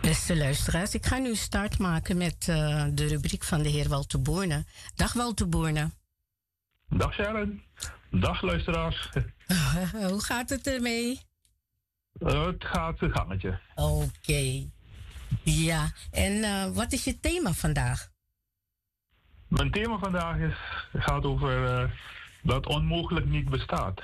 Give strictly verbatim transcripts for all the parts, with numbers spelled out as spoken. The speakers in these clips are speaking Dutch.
Beste luisteraars, ik ga nu start maken met uh, de rubriek van de heer Walter Boorne. Dag Walter Boorne. Dag Sharon. Dag luisteraars. Uh, hoe gaat het ermee? Uh, het gaat een gangetje. Oké. Okay. Ja, en uh, wat is je thema vandaag? Mijn thema vandaag is, gaat over uh, dat onmogelijk niet bestaat.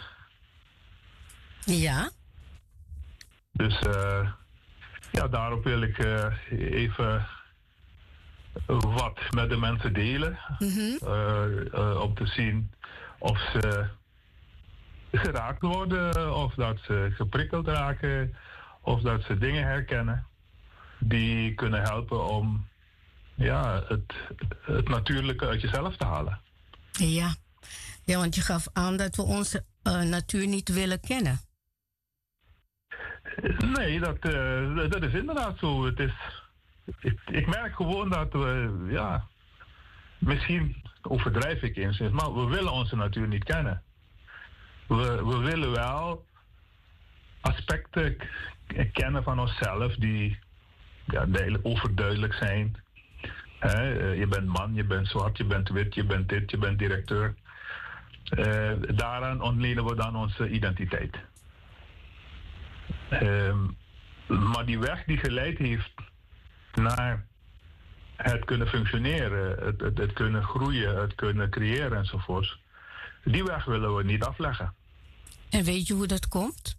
Ja. Dus uh, ja, daarop wil ik uh, even wat met de mensen delen. Mm-hmm. Uh, uh, om te zien of ze geraakt worden, of dat ze geprikkeld raken, of dat ze dingen herkennen die kunnen helpen om ja, het, het natuurlijke uit jezelf te halen. Ja. Ja, want je gaf aan dat we onze uh, natuur niet willen kennen. Nee, dat, uh, dat is inderdaad zo. Het is, ik, ik merk gewoon dat we, ja, misschien overdrijf ik eens, maar we willen onze natuur niet kennen. We, we willen wel aspecten k- kennen van onszelf die ja, duidelijk, overduidelijk zijn. He, je bent man, je bent zwart, je bent wit, je bent dit, je bent directeur. Uh, daaraan ontlenen we dan onze identiteit. Um, maar die weg die geleid heeft naar het kunnen functioneren, het, het, het kunnen groeien, het kunnen creëren enzovoort, die weg willen we niet afleggen. En weet je hoe dat komt?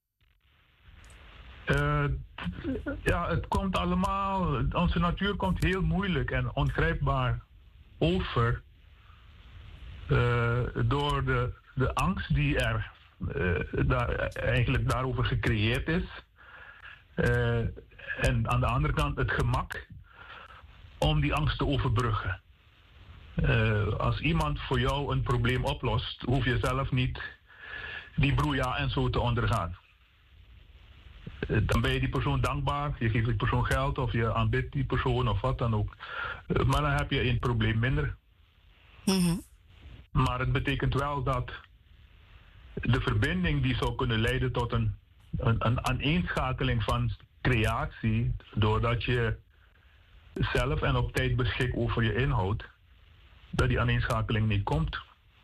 Uh, ja, het komt allemaal, onze natuur komt heel moeilijk en ongrijpbaar over uh, door de, de angst die er uh, daar, eigenlijk daarover gecreëerd is. Uh, en aan de andere kant het gemak om die angst te overbruggen. Uh, als iemand voor jou een probleem oplost, hoef je zelf niet die broeia en zo te ondergaan. Uh, dan ben je die persoon dankbaar, je geeft die persoon geld of je aanbidt die persoon of wat dan ook. Uh, maar dan heb je een probleem minder. Mm-hmm. Maar het betekent wel dat de verbinding die zou kunnen leiden tot een, een, een aaneenschakeling van creatie, doordat je zelf en op tijd beschikt over je inhoud, dat die aaneenschakeling niet komt.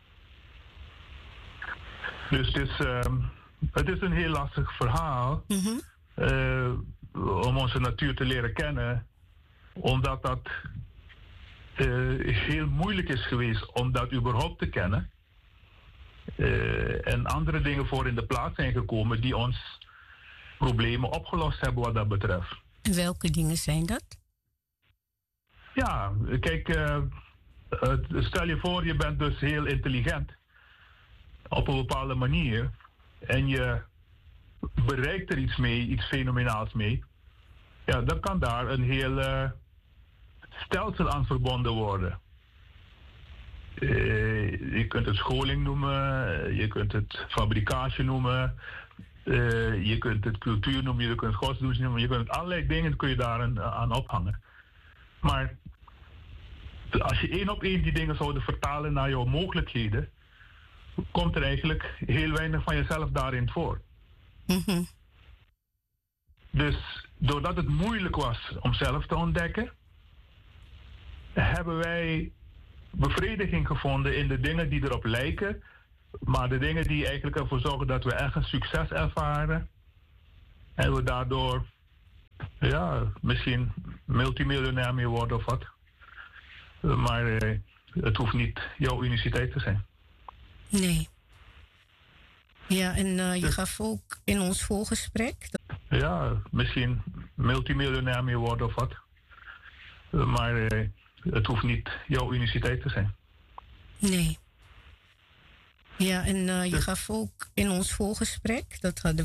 Dus het is, uh, het is een heel lastig verhaal Mm-hmm. uh, om onze natuur te leren kennen, omdat dat uh, heel moeilijk is geweest om dat überhaupt te kennen. Uh, en andere dingen voor in de plaats zijn gekomen die ons problemen opgelost hebben wat dat betreft. En welke dingen zijn dat? Ja, kijk, uh, uh, stel je voor je bent dus heel intelligent op een bepaalde manier en je bereikt er iets mee, iets fenomenaals mee. Ja, dan kan daar een heel uh, stelsel aan verbonden worden. Uh, je kunt het scholing noemen, je kunt het fabricage noemen, uh, je kunt het cultuur noemen, je kunt het godsdienst noemen, je kunt het allerlei dingen kun je daar aan, aan ophangen. Maar als je één op één die dingen zouden vertalen naar jouw mogelijkheden, komt er eigenlijk heel weinig van jezelf daarin voor. Mm-hmm. Dus doordat het moeilijk was om zelf te ontdekken, hebben wij bevrediging gevonden in de dingen die erop lijken, maar de dingen die eigenlijk ervoor zorgen dat we echt een succes ervaren en we daardoor ja, misschien multimiljonair mee worden of wat. Maar eh, het hoeft niet jouw uniciteit te zijn. Nee. Ja, en uh, je gaf ook in ons voorgesprek. Ja, misschien multimiljonair mee worden of wat. Maar eh, het hoeft niet jouw uniciteit te zijn. Nee. Ja, en uh, je gaf ook in ons voorgesprek, dat hadden